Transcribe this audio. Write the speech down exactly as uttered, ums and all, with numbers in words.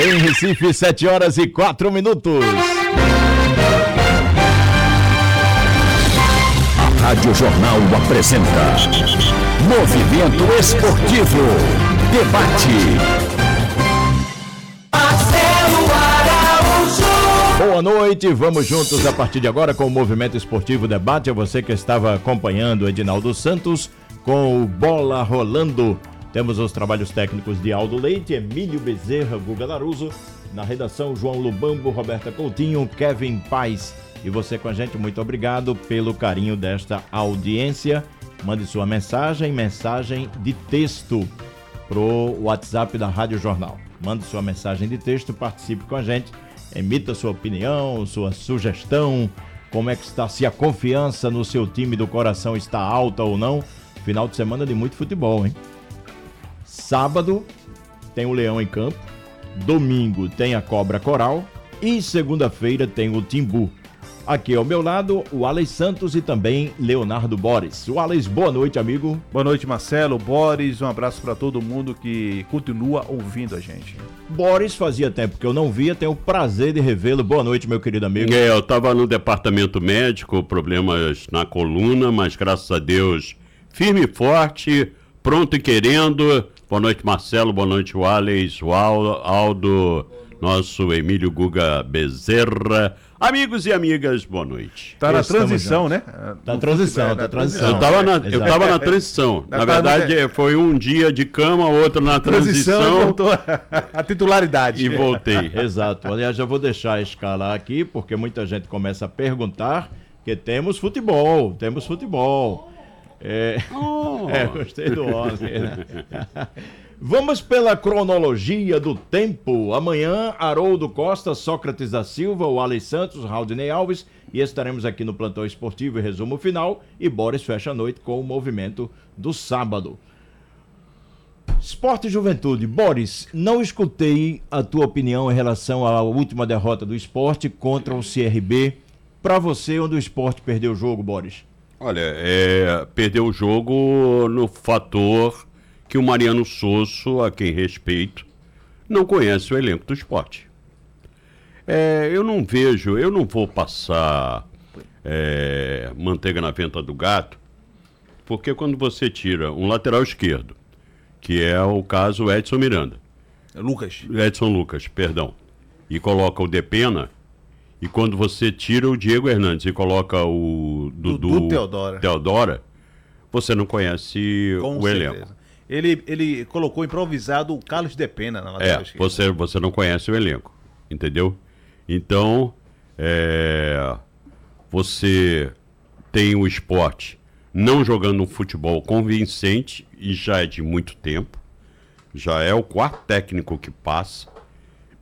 Em Recife, sete horas e quatro minutos. A Rádio Jornal apresenta Movimento Esportivo. Debate. Boa noite, vamos juntos a partir de agora com o Movimento Esportivo Debate. A você que estava acompanhando Edinaldo Santos com o Bola Rolando. Temos os trabalhos técnicos de Aldo Leite, Emílio Bezerra, Guga Laruso. Na redação, João Lubambo, Roberta Coutinho, Kevin Paz. E você com a gente, muito obrigado pelo carinho desta audiência. Mande sua mensagem, mensagem de texto pro WhatsApp da Rádio Jornal. Mande sua mensagem de texto, participe com a gente. Emita sua opinião, sua sugestão, como é que está, se a confiança no seu time do coração está alta ou não. Final de semana de muito futebol, hein? Sábado tem o Leão em campo, domingo tem a Cobra Coral e segunda-feira tem o Timbu. Aqui ao meu lado, o Alex Santos e também Leonardo Boris. O Alex, boa noite, amigo. Boa noite, Marcelo, Boris, um abraço para todo mundo que continua ouvindo a gente. Boris, fazia tempo que eu não via, tenho o prazer de revê-lo. Boa noite, meu querido amigo. É, eu estava no departamento médico, problemas na coluna, mas graças a Deus, firme e forte, pronto e querendo. Boa noite, Marcelo, boa noite, o Alex, o Aldo, nosso Emílio Guga Bezerra. Amigos e amigas, boa noite. Tá na transição, né? Tá na transição, tá na transição. Eu tava na, eu tava na transição. Na verdade, foi um dia de cama, outro na transição. transição e voltou a titularidade. E voltei. Exato. Aliás, já vou deixar a escala aqui, porque muita gente começa a perguntar que temos futebol, temos futebol. É, oh. é gostei do onze, né? Vamos pela cronologia do tempo. Amanhã, Haroldo Costa, Sócrates da Silva, o Alex Santos, Raudinei Alves, e estaremos aqui no Plantão Esportivo e resumo final. E Boris fecha a noite com o movimento do sábado. Esporte e Juventude. Boris, não escutei a tua opinião em relação à última derrota do Esporte contra o C R B. Para você, onde o Esporte perdeu o jogo, Boris? Olha, é, perdeu o jogo no fator que o Mariano Sosso, a quem respeito, não conhece o elenco do Esporte. É, eu não vejo, eu não vou passar é, manteiga na venta do gato, porque quando você tira um lateral esquerdo, que é o caso Edson Miranda, Lucas. Edson Lucas, perdão, e coloca o Depena, e quando você tira o Diego Hernandes e coloca o Dudu, Dudu Teodora. Teodora, você não conhece Com o certeza. elenco. Ele, ele colocou improvisado o Carlos Depena na lateral É, esquerda. você, você não conhece o elenco, entendeu? Então, é, você tem o Esporte não jogando um futebol convincente, e já é de muito tempo, já é o quarto técnico que passa,